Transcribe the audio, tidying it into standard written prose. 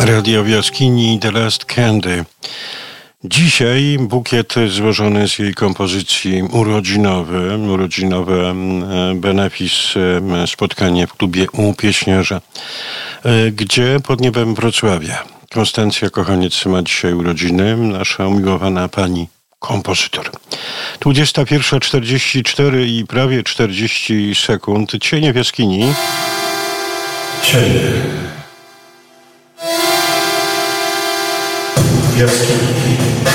Radio w jaskini The Last Candy. Dzisiaj bukiet złożony z jej kompozycji urodzinowe benefis, spotkanie w klubie u pieśniarza, gdzie pod niebem Wrocławia. Konstancja Kochaniec ma dzisiaj urodziny, nasza umiłowana pani kompozytor. 21:44 i prawie 40 sekund. Cienie w jaskini. Cienie w jaskini.